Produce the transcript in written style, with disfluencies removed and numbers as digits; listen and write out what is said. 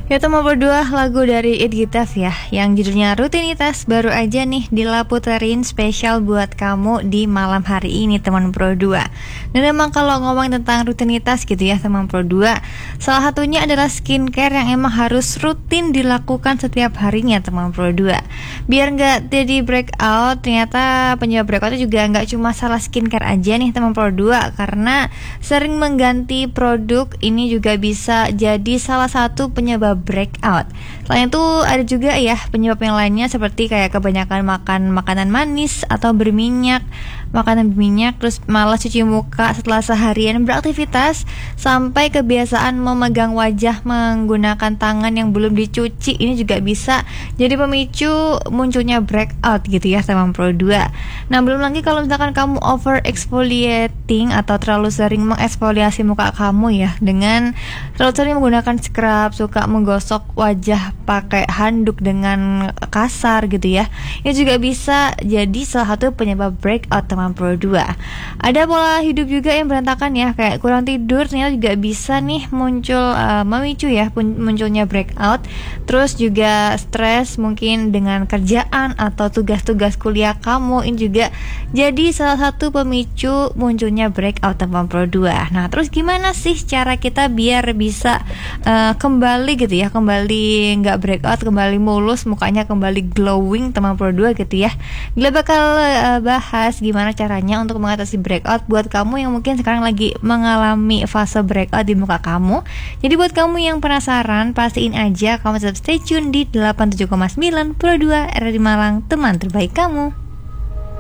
Ya teman berdua, lagu dari It Gitaf ya, yang judulnya Rutinitas baru aja nih Dila puterin spesial buat kamu di malam hari ini teman Pro 2. Dan emang kalau ngomong tentang rutinitas gitu ya teman Pro 2, salah satunya adalah skincare yang emang harus rutin dilakukan setiap harinya teman Pro 2. Biar nggak jadi breakout, ternyata penyebab breakout itu juga nggak cuma salah skincare aja nih teman Pro 2, karena sering mengganti produk ini juga bisa jadi salah satu penyebab breakout. Selain itu ada juga ya penyebab yang lainnya seperti kayak kebanyakan makan makanan manis atau makanan berminyak, terus malas cuci muka setelah seharian beraktivitas, sampai kebiasaan memegang wajah menggunakan tangan yang belum dicuci. Ini juga bisa jadi pemicu munculnya breakout gitu ya teman Pro 2. Nah belum lagi kalau misalkan kamu over exfoliating atau terlalu sering mengeksfoliasi muka kamu ya, dengan terlalu sering menggunakan scrub, suka menggosok wajah pakai handuk dengan kasar gitu ya, ini juga bisa jadi salah satu penyebab breakout teman Pro 2. Ada pola hidup juga yang berantakan ya, kayak kurang tidur ternyata juga bisa nih memicu ya munculnya breakout. Terus juga stres mungkin dengan kerjaan atau tugas-tugas kuliah kamu, ini juga jadi salah satu pemicu munculnya breakout teman Pro 2. Nah terus gimana sih cara kita biar bisa kembali gitu ya, kembali nggak breakout, kembali mulus, mukanya kembali glowing teman Pro 2 gitu ya. Gila bakal bahas gimana caranya untuk mengatasi breakout buat kamu yang mungkin sekarang lagi mengalami fase breakout di muka kamu. Jadi buat kamu yang penasaran, pastiin aja kamu tetap stay tune di 87,9 Pro 2 RRI Malang, teman terbaik kamu.